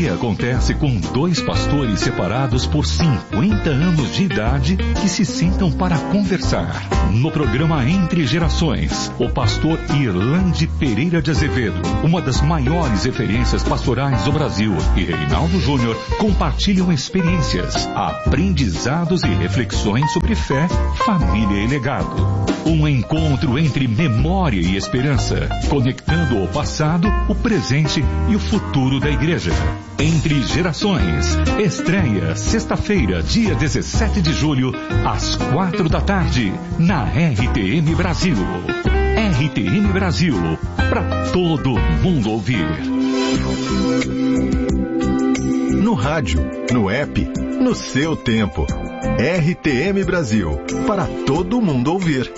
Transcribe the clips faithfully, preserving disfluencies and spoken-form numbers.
que acontece com dois pastores separados por cinquenta anos de idade que se sentam para conversar. No programa Entre Gerações, o pastor Irlande Pereira de Azevedo, uma das maiores referências pastorais do Brasil, e Reinaldo Júnior compartilham experiências, aprendizados e reflexões sobre fé, família e legado. Um encontro entre memória e esperança, conectando o passado, o presente e o futuro da igreja. Entre Gerações, estreia sexta-feira, dia dezessete de julho, às quatro da tarde, na R T M Brasil. R T M Brasil, para todo mundo ouvir. No rádio, no app, no seu tempo. R T M Brasil, para todo mundo ouvir.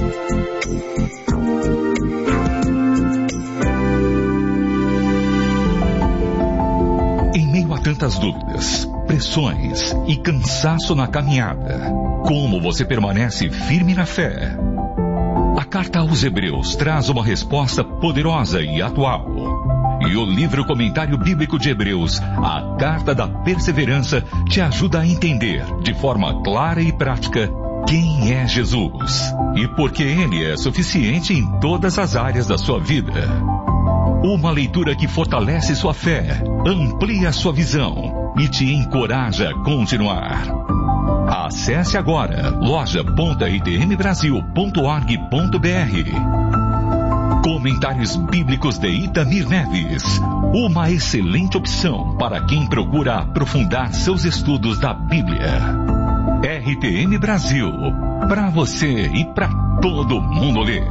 Em meio a tantas dúvidas, pressões e cansaço na caminhada, como você permanece firme na fé? A carta aos Hebreus traz uma resposta poderosa e atual. E o livro Comentário Bíblico de Hebreus, a Carta da Perseverança, te ajuda a entender, de forma clara e prática, quem é Jesus e por que Ele é suficiente em todas as áreas da sua vida. Uma leitura que fortalece sua fé, amplia sua visão e te encoraja a continuar. Acesse agora loja ponto r t m brasil ponto org ponto b r. Comentários Bíblicos de Itamir Neves. Uma excelente opção para quem procura aprofundar seus estudos da Bíblia. R T M Brasil. Para você e para todo mundo ler.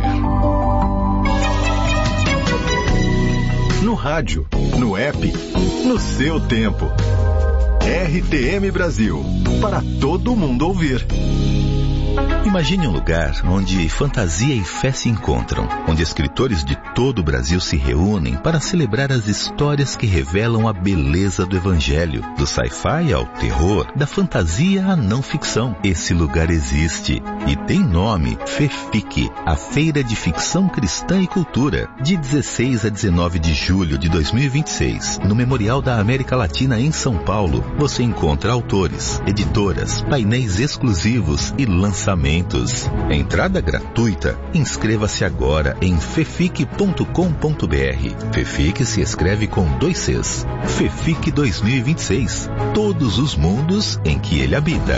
No rádio, no app, no seu tempo. R T M Brasil. Para todo mundo ouvir. Imagine um lugar onde fantasia e fé se encontram, onde escritores de todo o Brasil se reúnem para celebrar as histórias que revelam a beleza do Evangelho, do sci-fi ao terror, da fantasia à não ficção. Esse lugar existe e tem nome: FEFIC, a Feira de Ficção Cristã e Cultura, de dezesseis a dezenove de julho de dois mil e vinte e seis, no Memorial da América Latina em São Paulo. Você encontra autores, editoras, painéis exclusivos e lançamentos. Entrada gratuita. Inscreva-se agora em fefic ponto com ponto b r. FEFIC se escreve com dois Cs. FEFIC dois mil e vinte e seis. Todos os mundos em que ele habita.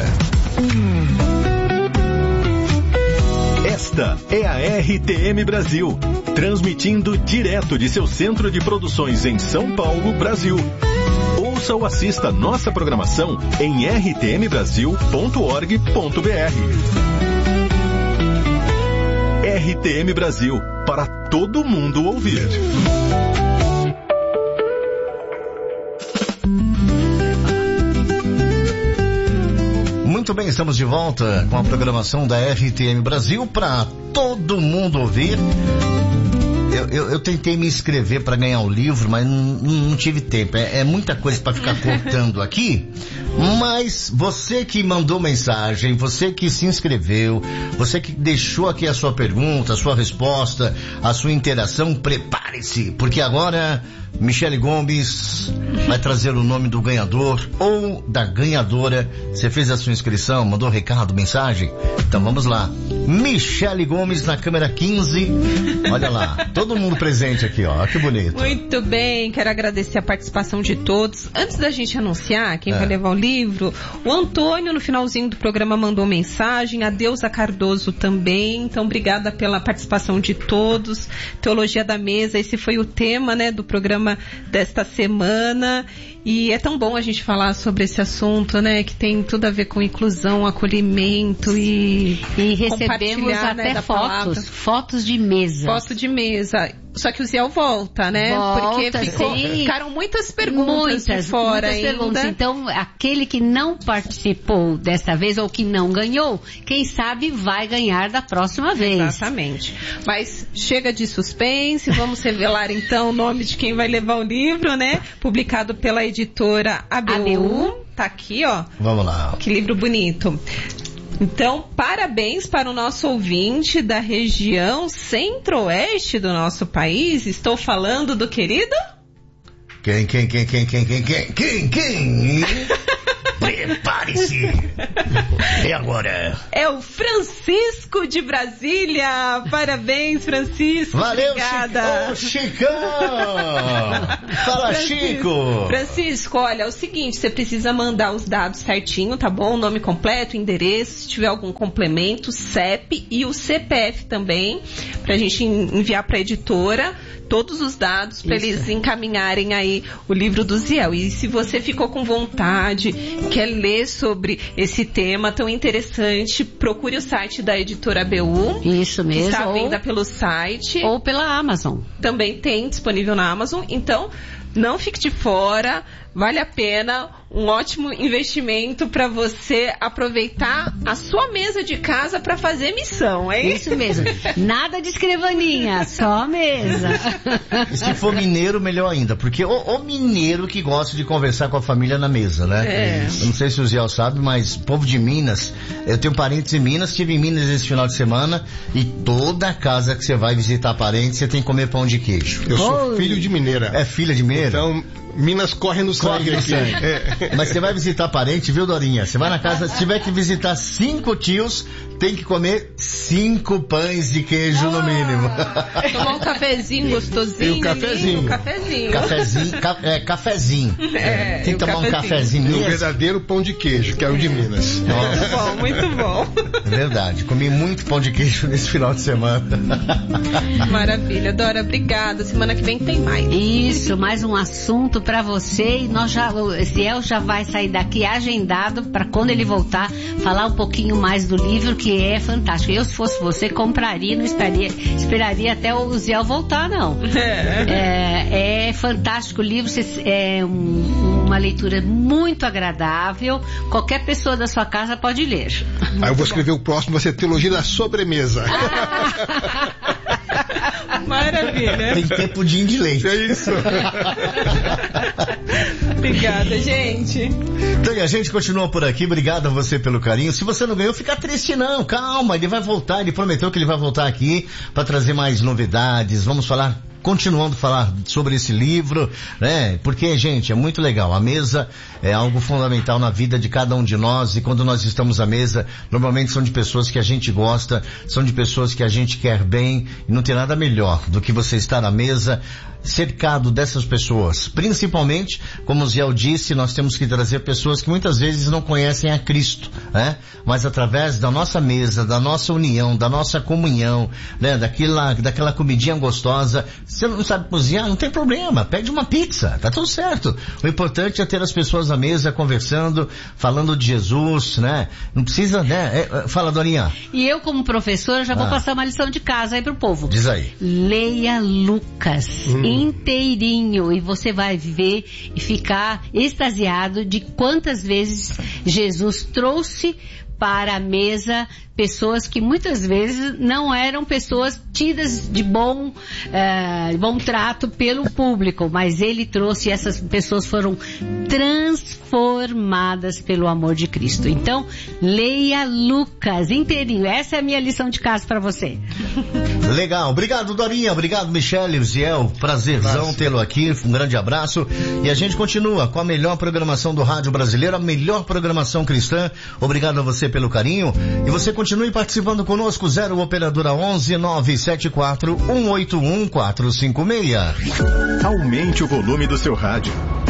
Esta é a R T M Brasil, transmitindo direto de seu centro de produções em São Paulo, Brasil. Ouça ou assista nossa programação em r t m brasil ponto org ponto b r. R T M Brasil, para todo mundo ouvir. Muito bem, estamos de volta com a programação da R T M Brasil para todo mundo ouvir. Eu, eu, eu tentei me inscrever para ganhar o livro, mas não, não tive tempo. É, é muita coisa para ficar cortando aqui. Mas você que mandou mensagem, você que se inscreveu, você que deixou aqui a sua pergunta, a sua resposta, a sua interação, prepare-se, porque agora Michele Gomes vai trazer o nome do ganhador ou da ganhadora. Você fez a sua inscrição, mandou recado, mensagem? Então vamos lá. Michele Gomes na câmera quinze. Olha lá, todo mundo presente aqui, ó. Que bonito. Muito bem, quero agradecer a participação de todos. Antes da gente anunciar quem é. vai levar o livro, o Antônio no finalzinho do programa mandou mensagem, a Deusa Cardoso também. Então obrigada pela participação de todos. Teologia da Mesa, esse foi o tema, né, do programa desta semana. E é tão bom a gente falar sobre esse assunto, né, que tem tudo a ver com inclusão, acolhimento e, e recebemos até, né, fotos, fotos de mesa. Foto de mesa. Só que o Ziel volta, né? Volta, porque ficou, ficaram muitas perguntas muitas, de fora muitas ainda. Perguntas. Então, aquele que não participou desta vez ou que não ganhou, quem sabe vai ganhar da próxima vez. Exatamente. Mas chega de suspense, vamos revelar então o nome de quem vai levar o livro, né? Publicado pela editora A B U. A B U. Tá aqui, ó. Vamos lá. Que livro bonito. Então, parabéns para o nosso ouvinte da região centro-oeste do nosso país. Estou falando do querido... Quem, quem, quem, quem, quem, quem, quem, quem, quem? Prepare-se! E agora? É o Francisco de Brasília! Parabéns, Francisco! Valeu, obrigada! Chico. Ô, Chicão! Fala, Francisco, Chico! Francisco, olha, é o seguinte, você precisa mandar os dados certinho, tá bom? O nome completo, endereço, se tiver algum complemento, C E P e o C P F também, pra gente enviar pra editora todos os dados para eles encaminharem aí o livro do Ziel. E se você ficou com vontade, quer ler sobre esse tema tão interessante, procure o site da editora B U. Isso mesmo. Que está à ou, venda pelo site. Ou pela Amazon. Também tem disponível na Amazon. Então, não fique de fora. Vale a pena, um ótimo investimento para você aproveitar a sua mesa de casa para fazer missão, hein? Isso mesmo. Nada de escrivaninha, só mesa. E se for mineiro, melhor ainda, porque o, o mineiro que gosta de conversar com a família na mesa, né? É. Eu não sei se o Ziel sabe, mas povo de Minas, eu tenho parentes em Minas, estive em Minas esse final de semana e toda casa que você vai visitar parentes, você tem que comer pão de queijo. Eu sou Oh. filho de mineira. É filha de mineiro? Então, Minas corre no sangue Corre no aqui. sangue. É. Mas você vai visitar parente, viu, Dorinha? Você vai na casa, se tiver que visitar cinco tios, tem que comer cinco pães de queijo no mínimo. Tomar um cafezinho gostosinho. E o cafezinho. Ali, um cafezinho. Cafezinho, ca, é, cafezinho. É, tem que o tomar um cafezinho. cafezinho E o mesmo. verdadeiro pão de queijo, que é o de Minas. Muito bom, muito bom. É verdade, comi muito pão de queijo nesse final de semana. Maravilha, Dora, obrigada. Semana que vem tem mais. Isso, mais um assunto para você e nós já, o Ziel já vai sair daqui agendado para quando ele voltar falar um pouquinho mais do livro, que é fantástico. Eu, se fosse você, compraria, não esperaria, esperaria até o Ziel voltar, não. É, é fantástico o livro, é um, uma leitura muito agradável, qualquer pessoa da sua casa pode ler. Aí eu vou escrever o próximo, vai ser Teologia da Sobremesa. Maravilha. Tem tempo de ir de leite. É isso. Obrigada, gente. Então, e a gente continua por aqui. Obrigado a você pelo carinho. Se você não ganhou, fica triste não. Calma, ele vai voltar. Ele prometeu que ele vai voltar aqui para trazer mais novidades. Vamos falar, continuando a falar sobre esse livro, né? Porque, gente, é muito legal. A mesa é algo fundamental na vida de cada um de nós, e quando nós estamos à mesa, normalmente são de pessoas que a gente gosta, são de pessoas que a gente quer bem, e não tem nada melhor do que você estar à mesa cercado dessas pessoas. Principalmente, como o Ziel disse, nós temos que trazer pessoas que muitas vezes não conhecem a Cristo, né? Mas através da nossa mesa, da nossa união, da nossa comunhão, né? Daquela, daquela comidinha gostosa. Você não sabe cozinhar? Não tem problema. Pede uma pizza. Tá tudo certo. O importante é ter as pessoas à mesa conversando, falando de Jesus, né? Não precisa, né? É, fala, Dorinha. E eu, como professora, já vou Ah. passar uma lição de casa aí pro povo. Diz aí. Leia Lucas inteirinho e você vai ver e ficar extasiado de quantas vezes Jesus trouxe para a mesa pessoas que muitas vezes não eram pessoas tidas de bom, uh, bom trato pelo público, mas ele trouxe, essas pessoas foram transformadas pelo amor de Cristo. Então, leia Lucas inteirinho. Essa é a minha lição de casa para você. Legal. Obrigado, Dorinha. Obrigado, Michele, Ziel. Prazerzão tê-lo aqui. Um grande abraço. E a gente continua com a melhor programação do rádio brasileiro, a melhor programação cristã. Obrigado a você pelo carinho. E você continue participando conosco. Zero Operadora onze nove sete quatro um oito um quatro cinco seis. Aumente o volume do seu rádio.